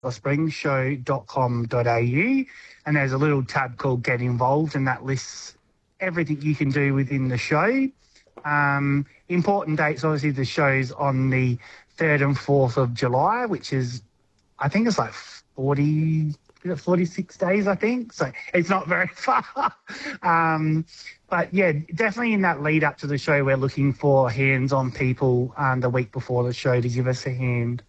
springshow.com.au, and there's a little tab called Get Involved, and that lists everything you can do within the show. Important dates, obviously, the show's on the 3rd and 4th of July, which is, I think it's like 46 days, I think. So it's not very far. But, yeah, definitely in that lead up to the show, we're looking for hands-on people the week before the show to give us a hand.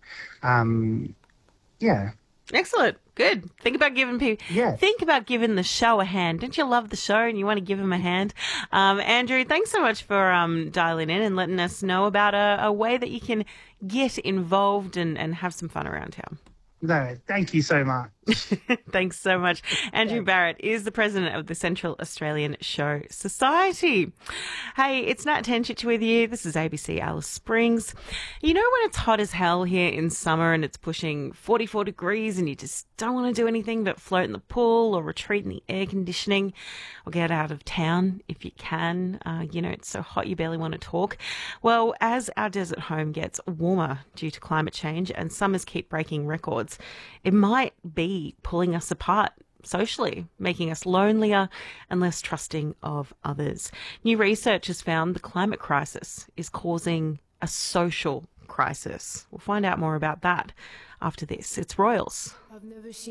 Yeah. Excellent. Good. Think about giving the show a hand. Don't you love the show and you want to give them a hand? Andrew, thanks so much for dialing in and letting us know about a way that you can get involved and have some fun around town. No, thank you so much. Thanks so much. Andrew Barrett is the president of the Central Australian Show Society. Hey, it's Nat Tenchich with you. This is ABC Alice Springs. You know when it's hot as hell here in summer and it's pushing 44 degrees and you just don't want to do anything but float in the pool or retreat in the air conditioning or get out of town if you can. It's so hot you barely want to talk. Well, as our desert home gets warmer due to climate change and summers keep breaking records, it might be pulling us apart socially, making us lonelier and less trusting of others. New research has found the climate crisis is causing a social crisis. We'll find out more about that after this. It's Royals. I've never seen